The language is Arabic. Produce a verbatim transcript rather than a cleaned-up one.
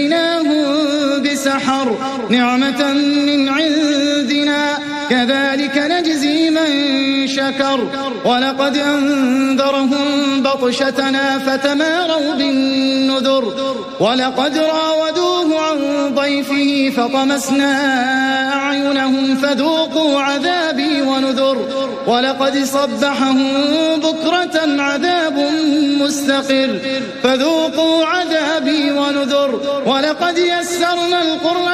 بسحر نعمة من عندنا كذلك نجزي من شكر ولقد أنذرهم بطشتنا فتماروا بالنذر ولقد راودوه عن ضيفه فطمسنا أعينهم فذوقوا عذابي ونذر ولقد صبحهم بكرة عذاب مستقر فذوقوا عذابي ونذر ولقد يسرنا القرآن